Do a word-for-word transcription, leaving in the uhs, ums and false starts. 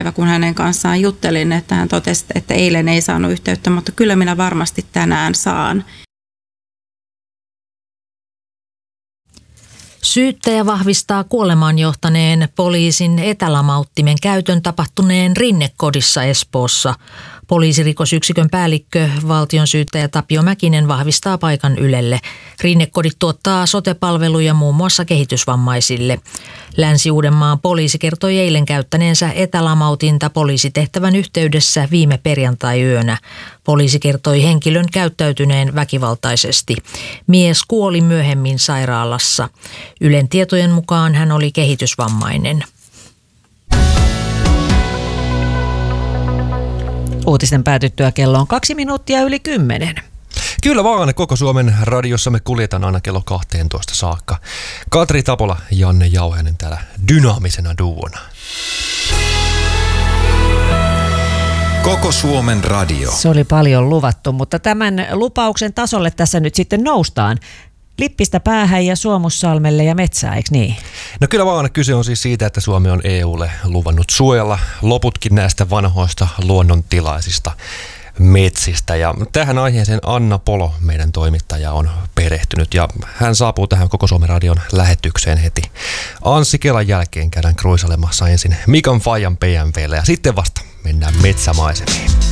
kun hänen kanssaan juttelin, että hän totesi, että eilen ei saanut yhteyttä, mutta kyllä minä varmasti tänään saan. Syyttäjä vahvistaa kuolemaan johtaneen poliisin etälamauttimen käytön tapahtuneen Rinnekodissa Espoossa. Poliisirikosyksikön päällikkö, valtionsyyttäjä Tapio Mäkinen vahvistaa paikan Ylelle. Rinnekodit tuottaa sote-palveluja muun muassa kehitysvammaisille. Länsi-Uudenmaan poliisi kertoi eilen käyttäneensä etälamautinta poliisitehtävän yhteydessä viime perjantai-yönä. Poliisi kertoi henkilön käyttäytyneen väkivaltaisesti. Mies kuoli myöhemmin sairaalassa. Ylen tietojen mukaan hän oli kehitysvammainen. Uutisten päätyttyä kello on kaksi minuuttia yli kymmenen. Kyllä vaan, koko Suomen radiossa me kuljetaan aina kello kahteentoista saakka. Katri Tapola, Janne Jauhanen täällä dynaamisena duona. Koko Suomen radio. Se oli paljon luvattu, mutta tämän lupauksen tasolle tässä nyt sitten noustaan. Lippistä päähän ja Suomussalmelle ja metsää, eikö niin? No kyllä vaan, kyse on siis siitä, että Suomi on E U:lle luvannut suojella loputkin näistä vanhoista luonnontilaisista metsistä. Ja tähän aiheeseen Anna Polo, meidän toimittaja, on perehtynyt ja hän saapuu tähän Koko Suomen radion lähetykseen heti. Anssi Kelan jälkeen käydään kruisalemassa ensin Mikan Fajan B M W:llä ja sitten vasta mennään metsämaisemiin.